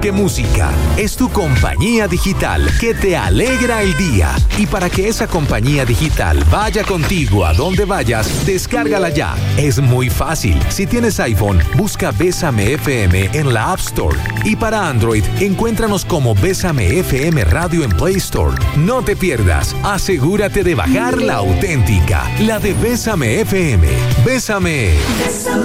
que música. Es tu compañía digital que te alegra el día. Y para que esa compañía digital vaya contigo a donde vayas, descárgala ya. Es muy fácil. Si tienes iPhone, busca Bésame FM en la App Store. Y para Android, encuéntranos como Bésame FM Radio en Play Store. No te pierdas. Asegúrate de bajar la auténtica, la de Bésame FM. Bésame.